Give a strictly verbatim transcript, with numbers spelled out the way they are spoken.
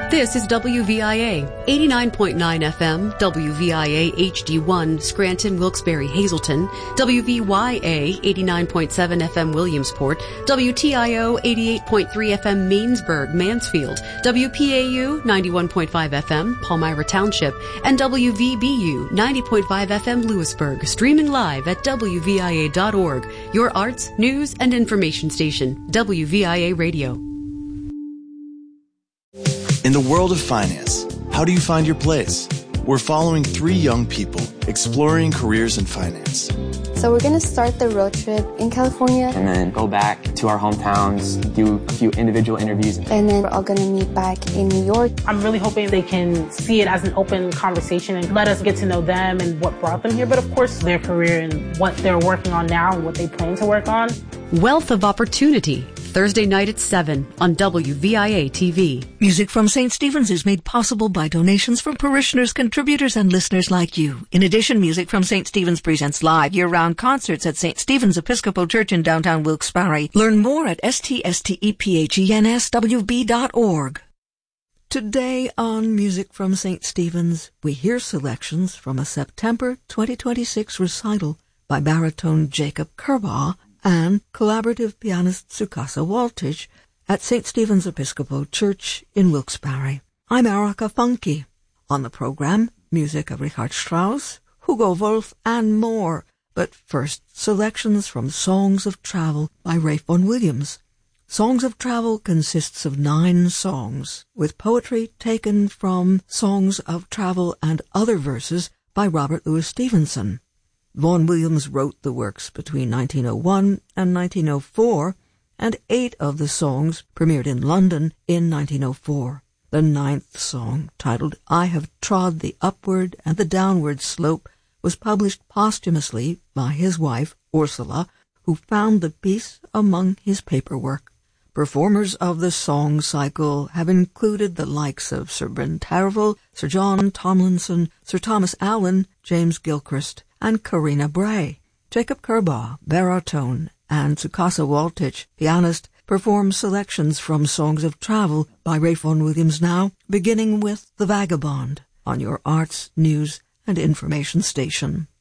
This is W V I A, eighty-nine point nine F M, W V I A H D one, Scranton, Wilkes-Barre, Hazleton, W V Y A, eighty-nine point seven F M, Williamsport, W T I O, eighty-eight point three F M, Mainsburg, Mansfield, W P A U, ninety-one point five F M, Palmyra Township, and W V B U, ninety point five F M, Lewisburg, streaming live at W V I A dot org, your arts, news, and information station, W V I A Radio. In the world of finance, how do you find your place? We're following three young people exploring careers in finance. So we're going to start the road trip in California. And then go back to our hometowns, do a few individual interviews. And then we're all going to meet back in New York. I'm really hoping they can see it as an open conversation and let us get to know them and what brought them here, but of course their career and what they're working on now and what they plan to work on. Wealth of Opportunity, Thursday night at seven on W V I A T V. Music from Saint Stephen's is made possible by donations from parishioners, contributors, and listeners like you. In addition, Music from Saint Stephen's presents live year-round concerts at Saint Stephen's Episcopal Church in downtown Wilkes-Barre. Learn more at S T S T E P H E N S W B dot org. Today on Music from Saint Stephen's, we hear selections from a September twenty twenty-six recital by baritone Jacob Kerbaugh and collaborative pianist Tsukasa Waltich at Saint Stephen's Episcopal Church in Wilkes-Barre. I'm Erica Funke. On the program, music of Richard Strauss, Hugo Wolf, and more. But first, selections from Songs of Travel by Ralph Vaughan Williams. Songs of Travel consists of nine songs, with poetry taken from Songs of Travel and Other Verses by Robert Louis Stevenson. Vaughan Williams wrote the works between nineteen oh one and nineteen oh four, and eight of the songs premiered in London in nineteen oh four. The ninth song, titled I Have Trod the Upward and the Downward Slope, was published posthumously by his wife, Ursula, who found the piece among his paperwork. Performers of the song cycle have included the likes of Sir Bryn Terfel, Sir John Tomlinson, Sir Thomas Allen, James Gilchrist, and Karina Bray. Jacob Kerbaugh, baritone, and Tsukasa Waltich, pianist, perform selections from Songs of Travel by Ralph Vaughan Williams now, beginning with The Vagabond, on your arts, news, and information station.